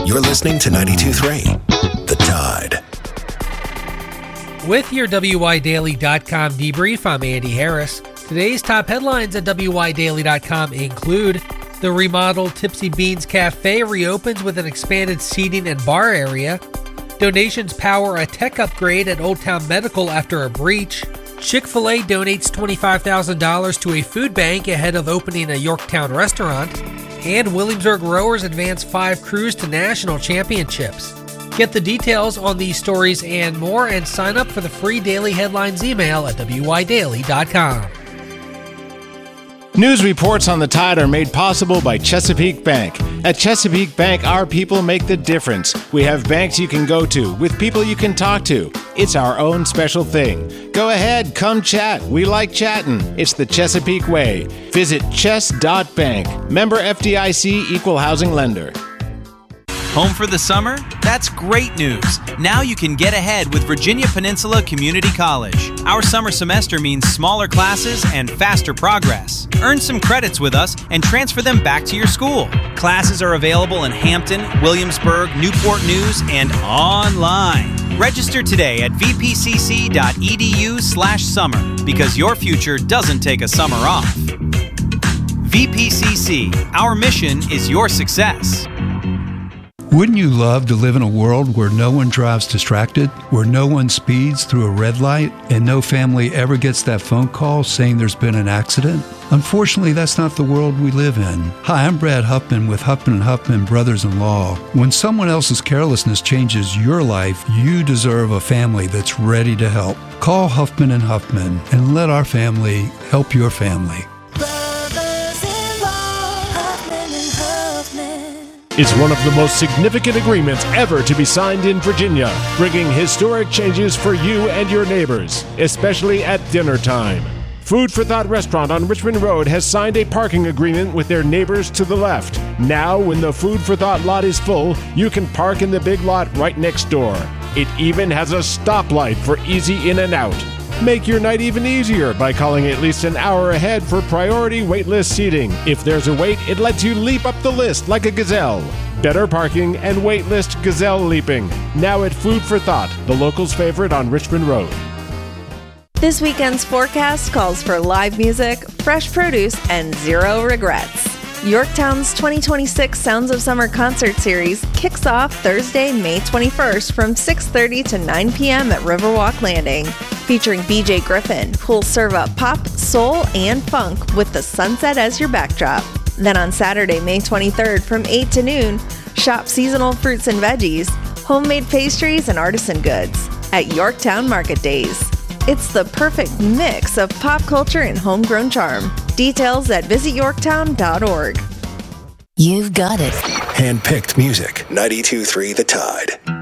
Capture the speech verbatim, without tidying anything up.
You're listening to ninety-two point three, The Tide. With your W Y Daily dot com debrief, I'm Andy Harris. Today's top headlines at W Y Daily dot com include the remodeled Tipsy Beans Cafe reopens with an expanded seating and bar area. Donations power a tech upgrade at Old Town Medical after a breach. Chick-fil-A donates twenty-five thousand dollars to a food bank ahead of opening a Yorktown restaurant. And Williamsburg rowers advance five crews to national championships. Get the details on these stories and more and sign up for the free daily headlines email at W Y Daily dot com. News reports on the Tide are made possible by Chesapeake Bank. At Chesapeake Bank, our people make the difference. We have banks you can go to with people you can talk to. It's our own special thing. Go ahead, come chat. We like chatting. It's the Chesapeake way. Visit chess dot bank. Member F D I C, Equal Housing Lender. Home for the summer? That's great news. Now you can get ahead with Virginia Peninsula Community College. Our summer semester means smaller classes and faster progress. Earn some credits with us and transfer them back to your school. Classes are available in Hampton, Williamsburg, Newport News, and online. Register today at v p c c dot e d u slash summer because your future doesn't take a summer off. V P C C, our mission is your success. Wouldn't you love to live in a world where no one drives distracted, where no one speeds through a red light, and no family ever gets that phone call saying there's been an accident? Unfortunately, that's not the world we live in. Hi, I'm Brad Huffman with Huffman and Huffman Brothers-in-Law. When someone else's carelessness changes your life, you deserve a family that's ready to help. Call Huffman and Huffman and let our family help your family. It's one of the most significant agreements ever to be signed in Virginia, bringing historic changes for you and your neighbors, especially at dinner time. Food for Thought Restaurant on Richmond Road has signed a parking agreement with their neighbors to the left. Now, when the Food for Thought lot is full, you can park in the big lot right next door. It even has a stoplight for easy in and out. Make your night even easier by calling at least an hour ahead for priority waitlist seating. If there's a wait, it lets you leap up the list like a gazelle. Better parking and waitlist gazelle leaping. Now at Food for Thought, the locals' favorite on Richmond Road. This weekend's forecast calls for live music, fresh produce, and zero regrets. Yorktown's twenty twenty-six Sounds of Summer concert series kicks off Thursday, May twenty-first from six thirty to nine p.m. at Riverwalk Landing. Featuring B J Griffin, who'll serve up pop, soul, and funk with the sunset as your backdrop. Then on Saturday, May twenty-third from eight to noon, shop seasonal fruits and veggies, homemade pastries, and artisan goods at Yorktown Market Days. It's the perfect mix of pop culture and homegrown charm. Details at visit yorktown dot org. You've got it. Hand-picked music. ninety-two point three The Tide.